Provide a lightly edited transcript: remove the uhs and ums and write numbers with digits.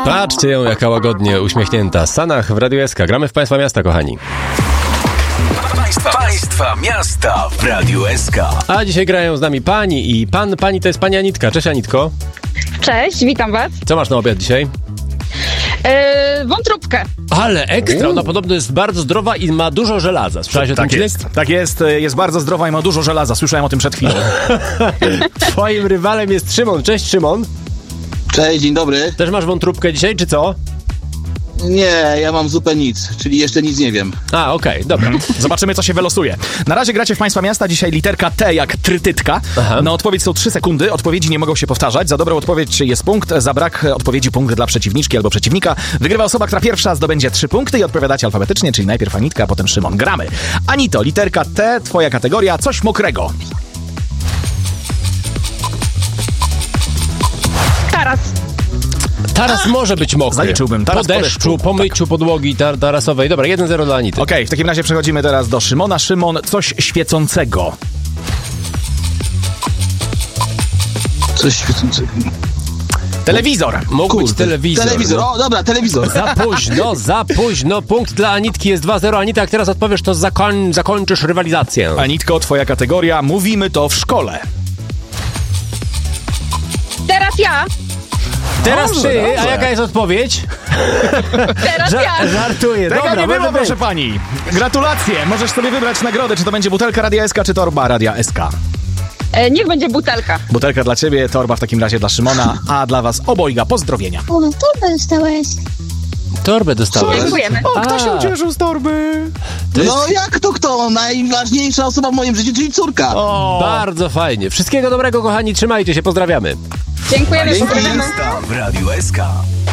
Patrzcie ją, jaka łagodnie uśmiechnięta. Sanach w Radiu SK. Gramy w Państwa Miasta, kochani. Państwa Miasta w Radiu SK. A dzisiaj grają z nami pani i pan. Pani to jest pani Anitka. Cześć, Anitko. Cześć, witam was. Co masz na obiad dzisiaj? Wątróbkę. Ale ekstra, ona podobno jest bardzo zdrowa i ma dużo żelaza. Słyszałeś o tym, Cinek? Tak jest bardzo zdrowa i ma dużo żelaza. Słyszałem o tym przed chwilą. Twoim rywalem jest Szymon. Cześć, Szymon. Cześć, dzień dobry. Też masz wątróbkę dzisiaj, czy co? Nie, ja mam zupę nic, czyli jeszcze nic nie wiem. A, okej, dobra. Zobaczymy, co się wylosuje. Na razie gracie w Państwa Miasta. Dzisiaj literka T jak trytytka. Aha. Na odpowiedź są 3 sekundy. Odpowiedzi nie mogą się powtarzać. Za dobrą odpowiedź jest punkt. Za brak odpowiedzi punkt dla przeciwniczki albo przeciwnika. Wygrywa osoba, która pierwsza zdobędzie 3 punkty i odpowiadacie alfabetycznie, czyli najpierw Anitka, a potem Szymon. Gramy. Anito, literka T, twoja kategoria. Coś mokrego. Taras może być mokry. Zaliczyłbym. Taras po deszczu, po myciu podłogi tarasowej. Dobra, 1-0 dla Anity. Okej, w takim razie przechodzimy teraz do Szymona. Szymon, coś świecącego. Coś świecącego. Telewizor. Mógł być telewizor. Telewizor, No. o dobra, telewizor. Za późno. Punkt dla Anitki jest 2-0. Anita, jak teraz odpowiesz, to zakończysz rywalizację. Anitko, twoja kategoria. Mówimy to w szkole. Teraz ja. Teraz Dobrze, ty, dobrze. a jaka jest odpowiedź? Teraz ja. Żartuję. Tego Dobra, nie było, może być. proszę pani. Gratulacje. Możesz sobie wybrać nagrodę, czy to będzie butelka Radia SK, czy torba Radia SK. Niech będzie butelka. Butelka dla ciebie, torba w takim razie dla Szymona, a dla was obojga pozdrowienia. O, torbę dostałeś. Torbę dostałem. Dziękujemy. O, kto się A. ucieszył z torby? No jak to kto? Najważniejsza osoba w moim życiu, czyli córka. O, Bardzo fajnie. Wszystkiego dobrego, kochani. Trzymajcie się. Pozdrawiamy. Dziękujemy. Dzięki. Pozdrawiamy. Miasta w Radiu SK.